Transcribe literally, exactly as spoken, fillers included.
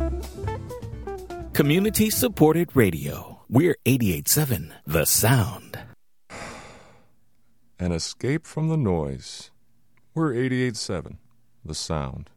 Community-supported radio. We're eighty-eight point seven The Sound. An escape from the noise. We're eighty-eight point seven The Sound.